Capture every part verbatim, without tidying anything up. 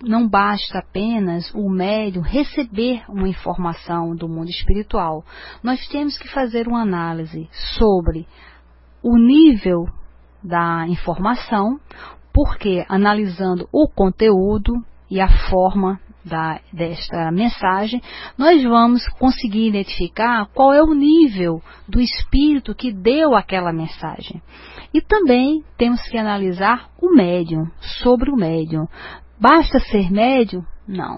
não basta apenas o médium receber uma informação do mundo espiritual. Nós temos que fazer uma análise sobre o nível da informação, porque analisando o conteúdo e a forma da, desta mensagem, nós vamos conseguir identificar qual é o nível do espírito que deu aquela mensagem. E também temos que analisar o médium, sobre o médium. Basta ser médium? Não.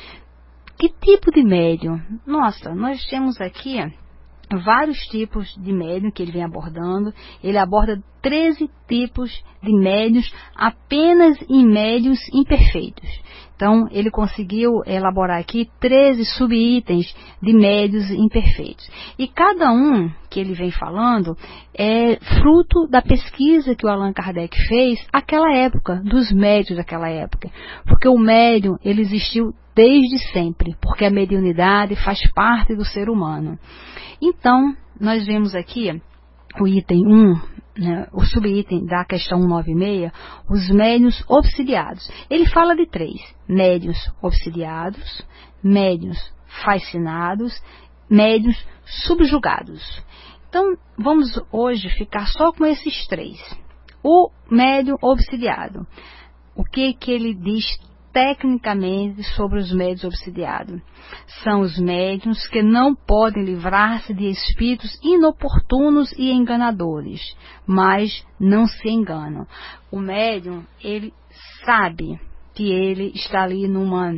Que tipo de médium? Nossa, nós temos aqui vários tipos de médium que ele vem abordando. Ele aborda treze tipos de médiuns apenas em médiuns imperfeitos. Então, ele conseguiu elaborar aqui treze subitens de médiuns imperfeitos. E cada um que ele vem falando é fruto da pesquisa que o Allan Kardec fez naquela época, dos médiuns daquela época. Porque o médium, ele existiu desde sempre, porque a mediunidade faz parte do ser humano. Então, nós vemos aqui o item um, né, o subitem da questão cento e noventa e seis, os médiuns obsidiados. Ele fala de três: médiuns obsidiados, médiuns fascinados, médiuns subjugados. Então, vamos hoje ficar só com esses três. O médium obsidiado. O que que ele diz tecnicamente sobre os médiuns obsidiados? São os médiuns que não podem livrar-se de espíritos inoportunos e enganadores, mas não se enganam. O médium, ele sabe que ele está ali numa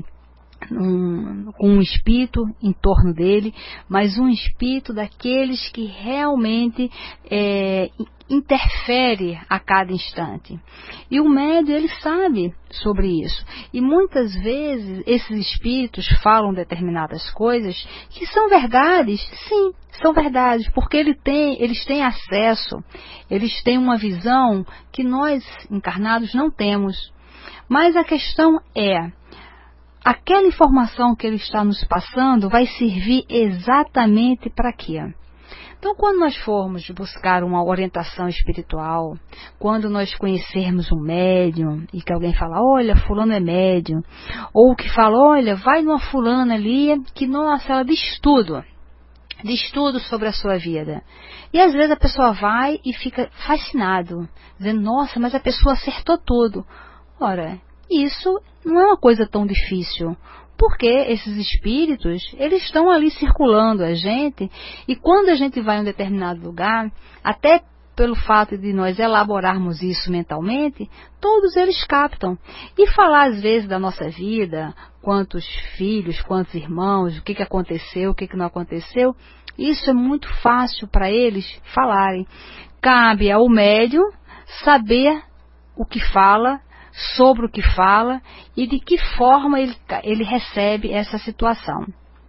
Um, com um espírito em torno dele, mas um espírito daqueles que realmente é, interfere a cada instante. E o médium, ele sabe sobre isso. E muitas vezes esses espíritos falam determinadas coisas que são verdades. Sim, são verdades, porque ele tem, eles têm acesso, eles têm uma visão que nós encarnados não temos. Mas a questão é: aquela informação que ele está nos passando vai servir exatamente para quê? Então, quando nós formos buscar uma orientação espiritual, quando nós conhecermos um médium e que alguém fala: olha, fulano é médium, ou que fala: olha, vai numa fulana ali que, nossa, ela diz tudo, diz tudo sobre a sua vida. E às vezes a pessoa vai e fica fascinado, dizendo: nossa, mas a pessoa acertou tudo. Ora, isso não é uma coisa tão difícil, porque esses espíritos, eles estão ali circulando a gente, e quando a gente vai em um determinado lugar, até pelo fato de nós elaborarmos isso mentalmente, todos eles captam. E falar às vezes da nossa vida, quantos filhos, quantos irmãos, o que, que aconteceu, o que, que não aconteceu, isso é muito fácil para eles falarem. Cabe ao médium saber o que fala, sobre o que fala e de que forma ele, ele recebe essa situação.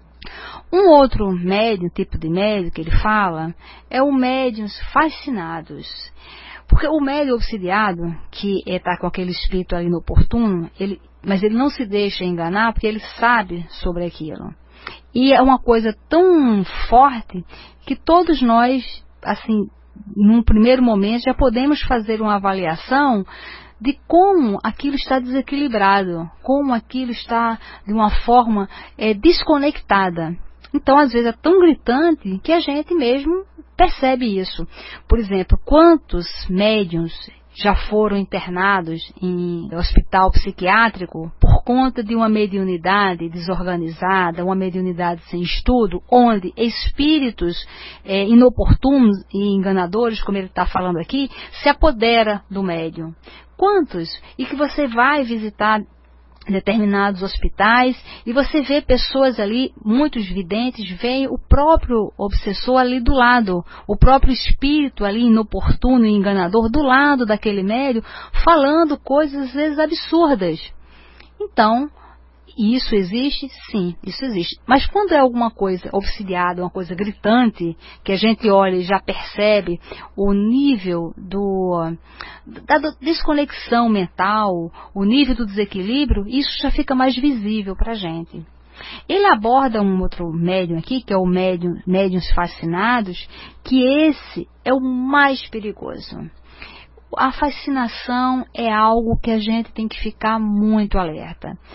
Um outro médium, tipo de médium que ele fala, é o médiuns fascinados. Porque o médium obsidiado, que está com aquele espírito ali inoportuno, ele, mas ele não se deixa enganar porque ele sabe sobre aquilo. E é uma coisa tão forte que todos nós, assim, num primeiro momento, já podemos fazer uma avaliação de como aquilo está desequilibrado, como aquilo está de uma forma é, desconectada. Então, às vezes, é tão gritante que a gente mesmo percebe isso. Por exemplo, quantos médiuns já foram internados em hospital psiquiátrico por conta de uma mediunidade desorganizada, uma mediunidade sem estudo, onde espíritos é, inoportunos e enganadores, como ele está falando aqui, se apodera do médium. Quantos? E que você vai visitar determinados hospitais e você vê pessoas ali, muitos videntes, veem o próprio obsessor ali do lado, o próprio espírito ali inoportuno e enganador do lado daquele médium, falando coisas às vezes absurdas. Então, isso existe? Sim, isso existe. Mas quando é alguma coisa obsidiada, uma coisa gritante, que a gente olha e já percebe o nível do, da desconexão mental, o nível do desequilíbrio, isso já fica mais visível para a gente. Ele aborda um outro médium aqui, que é o médium, médiuns fascinados, que esse é o mais perigoso. A fascinação é algo que a gente tem que ficar muito alerta.